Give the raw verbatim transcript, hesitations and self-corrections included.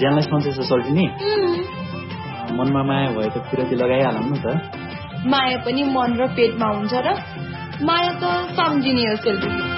ज्यानलाई सोचेछ सोल्टिनी मनमा माया भए त फिरती लगाइहालौँ न त माया पनि मन र पेटमा हुन्छ र माया त सम्झिने हो सोल्टिनी